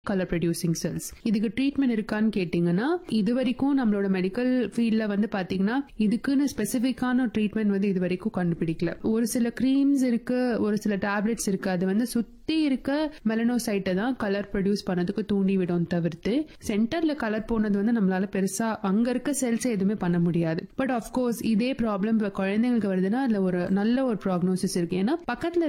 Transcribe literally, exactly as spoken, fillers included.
Colour producing cells. இதுக்கு treatment இருக்கான்னு கேட்டீங்கன்னா, இது வரைக்கும் நம்மளோட மெடிக்கல் ஃபீல்ட்ல வந்து பாத்தீங்கன்னா இதுக்குன்னு ஸ்பெசிபிக்கான ட்ரீட்மெண்ட் வந்து இது வரைக்கும் கண்டுபிடிக்கல. ஒரு சில கிரீம்ஸ் இருக்கு, ஒரு சில டேப்லெட்ஸ் இருக்கு, அது வந்து சுத்தி இருக்க மெலனோசைட்டை தான் கலர் ப்ரொடியூஸ் பண்ணதுக்கு தூண்டி விடும் தவிர்த்து சென்டர்ல கலர் போனது வந்து நம்மளால பெருசா அங்க இருக்க செல்ஸ் எதுவுமே பண்ண முடியாது. பட் ஆஃப்கோர்ஸ் இதே ப்ராப்ளம் குழந்தைங்களுக்கு வருதுன்னா அதுல ஒரு நல்ல ஒரு ப்ராக்னோசிஸ் இருக்கு. ஏன்னா பக்கத்துல